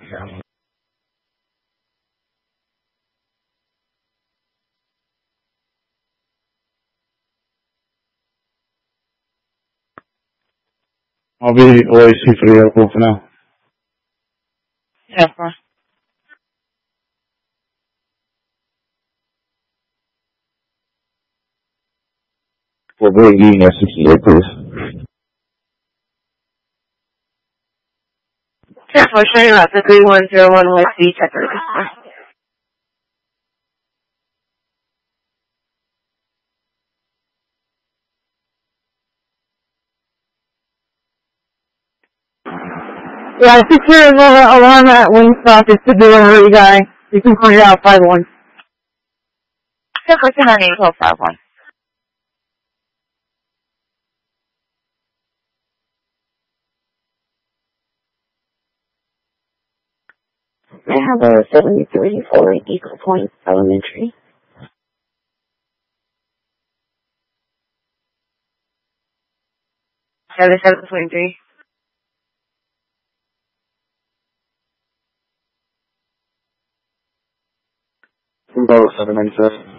I'll be OAC for the airport for now. Yeah, fine. We're very eating at 68, please. Yeah, for sure, out the 3101 West B, checker. Yeah, secure alarm at Wingstop is to delivery guy. You can point it out 5-1. Yeah, for 10-9-8-12-5-1. I have a 73 for Eagle Point Elementary. 7723. From Bravo 797.